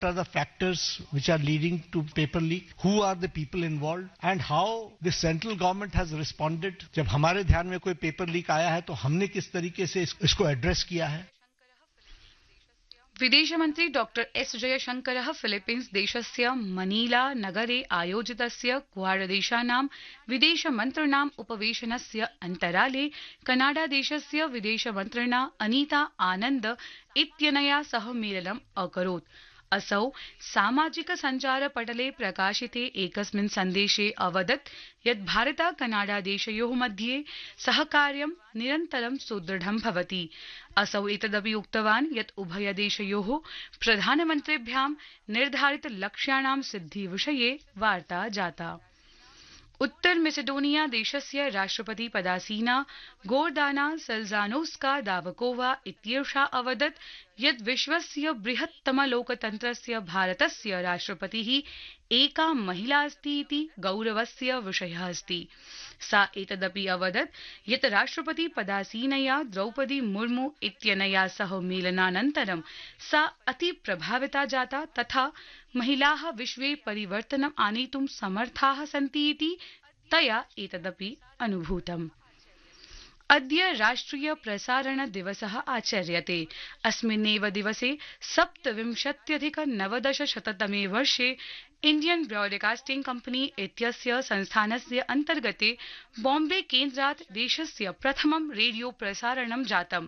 are the factors which are leading to paper leak, who are the people involved, and how the central government has responded. जब हमारे ध्यान में कोई paper leak आया है तो हमने किस तरीके से इसको एड्रेस किया है. विदेशमन्त्री डॉक्टर एस जयशंकरः फिलीपीन्स देशस्य मनीला नगरे आयोजितस्य क्वाड देशानां विदेशमन्त्रिणाम् उपवेशनस्य अन्तराले कनाडा देशस्य विदेशमन्त्रिणा अनीता आनन्द इत्यनया सह मेलनम् अकरोत्. असौ सामाजिक सञ्चार पटले प्रकाशिते एकस्मिन् सन्देशे अवदत् यत् भारत कनाडा देशयोः मध्ये सहकार्यं निरन्तरं सुदृढं भवति. असौ एतदपि उक्तवान् यत् उभयदेशयोः प्रधानमन्त्रिभ्यां निर्धारित लक्ष्याणां सिद्धिविषये वार्ता जाता. उत्तर मेसेडोनिया देशस्य राष्ट्रपति पदासीना गोर्दाना सल्जानोस्का दावकोवा इत्येषा अवदत् यत् विश्वस्य बृहत्तम लोकतन्त्रस्य भारतस्य राष्ट्रपतिः एका महिला अस्ति इति गौरवस्य विषयः अस्ति. सा एतदपि अवदत् यत् राष्ट्रपति पदासीनया द्रौपदी मुर्मू इत्यनया सह मेलनानन्तरं सा अति प्रभाविता जाता तथा महिलाः विश्वे परिवर्तनम् आनेतुं समर्थाः सन्ति इति तया एतदपि अनुभूतम्. अद्य राष्ट्रिय प्रसारण दिवसः आचर्यते. अस्मिन्नेव दिवसे 17,990 वर्षे इंडियन ब्रॉडकास्टिंग कंपनी इत्यस्य संस्थानस्य अन्तर्गते बॉम्बे केन्द्रात् देशस्य प्रथमं रेडियो प्रसारणं जातम्.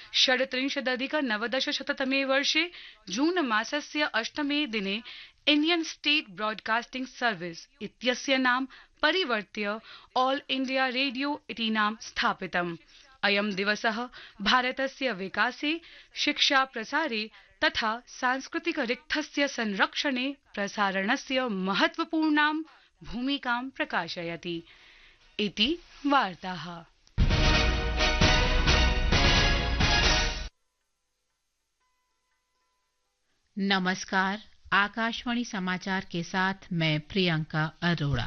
37,990 वर्षे जून मासस्य 8 दिने इंडियन स्टेट ब्रॉडकास्टिंग सर्विस इत्यस्य नाम परिवर्त्य ऑल इंडिया रेडियो इति नाम स्थापितम्. अयं दिवसः भारतस्य विकासे, शिक्षा प्रसारे तथा सांस्कृतिक रिक्थस्य संरक्षणे प्रसारणस्य महत्वपूर्णां भूमिकां प्रकाशयति. इति वार्ताः. नमस्कार. आकाशवाणी समाचार के साथ मैं प्रियंका अरोड़ा.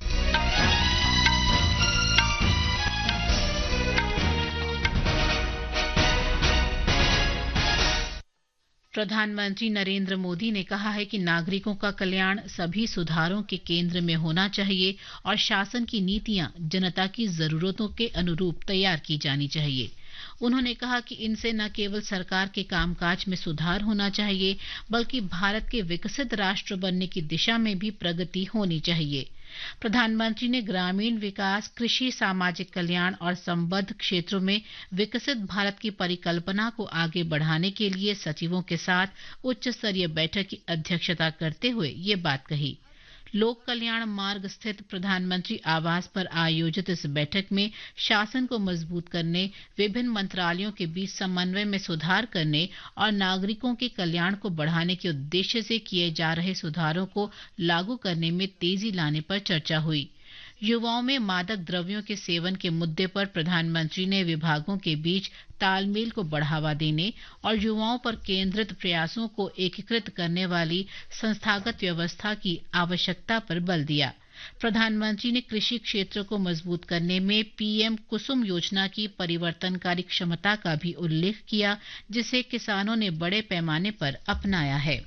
प्रधानमंत्री नरेंद्र मोदी ने कहा है कि नागरिकों का कल्याण सभी सुधारों के केंद्र में होना चाहिए और शासन की नीतियां जनता की जरूरतों के अनुरूप तैयार की जानी चाहिए. उन्होंने कहा कि इनसे न केवल सरकार के कामकाज में सुधार होना चाहिए बल्कि भारत के विकसित राष्ट्र बनने की दिशा में भी प्रगति होनी चाहिए. प्रधानमंत्री ने ग्रामीण विकास, कृषि, सामाजिक कल्याण और संबद्ध क्षेत्रों में विकसित भारत की परिकल्पना को आगे बढ़ाने के लिए सचिवों के साथ उच्च स्तरीय बैठक की अध्यक्षता करते हुए ये बात कही. लोक कल्याण मार्ग स्थित प्रधानमंत्री आवास पर आयोजित इस बैठक में शासन को मजबूत करने, विभिन्न मंत्रालयों के बीच समन्वय में सुधार करने और नागरिकों के कल्याण को बढ़ाने के उद्देश्य से किए जा रहे सुधारों को लागू करने में तेजी लाने पर चर्चा हुई. युवाओं में मादक द्रव्यों के सेवन के मुद्दे पर प्रधानमंत्री ने विभागों के बीच तालमेल को बढ़ावा देने और युवाओं पर केंद्रित प्रयासों को एकीकृत करने वाली संस्थागत व्यवस्था की आवश्यकता पर बल दिया. प्रधानमंत्री ने कृषि क्षेत्र को मजबूत करने में पीएम कुसुम योजना की परिवर्तनकारी क्षमता का भी उल्लेख किया, जिसे किसानों ने बड़े पैमाने पर अपनाया है.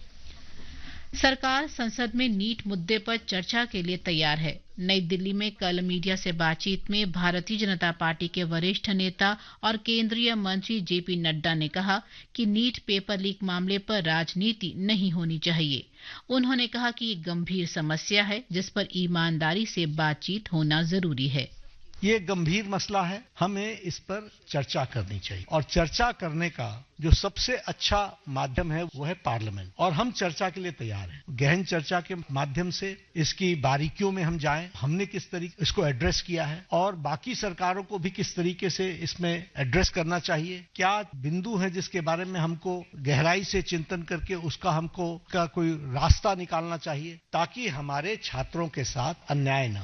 सरकार संसद में नीट मुद्दे पर चर्चा के लिए तैयार है. नई दिल्ली में कल मीडिया से बातचीत में भारतीय जनता पार्टी के वरिष्ठ नेता और केंद्रीय मंत्री जेपी नड्डा ने कहा कि नीट पेपर लीक मामले पर राजनीति नहीं होनी चाहिए. उन्होंने कहा कि ये गंभीर समस्या है जिस पर ईमानदारी से बातचीत होना जरूरी है. ये गंभीर मसला है, हमें इस पर चर्चा करनी चाहिए और चर्चा करने का जो सबसे अच्छा माध्यम है वो है पार्लियामेंट और हम चर्चा के लिए तैयार हैं. गहन चर्चा के माध्यम से इसकी बारीकियों में हम जाएं, हमने किस तरीके इसको एड्रेस किया है और बाकी सरकारों को भी किस तरीके से इसमें एड्रेस करना चाहिए. क्या बिंदु है जिसके बारे में हमको गहराई से चिंतन करके उसका हमको का कोई रास्ता निकालना चाहिए ताकि हमारे छात्रों के साथ अन्याय न हो.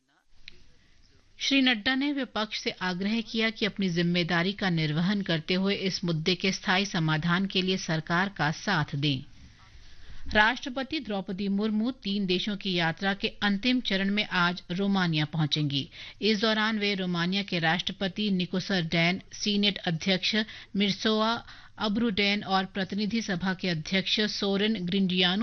श्री नड्डा ने विपक्ष से आग्रह किया कि अपनी जिम्मेदारी का निर्वहन करते हुए इस मुद्दे के स्थायी समाधान के लिए सरकार का साथ दें. राष्ट्रपति द्रौपदी मुर्मू 3 देशों की यात्रा के अंतिम चरण में आज रोमानिया पहुंचेंगी. इस दौरान वे रोमानिया के राष्ट्रपति निकोसर डैन, सीनेट अध्यक्ष मिर्सोआ अब्रुडेन और प्रतिनिधि सभा के अध्यक्ष सोरेन ग्रिंडियानो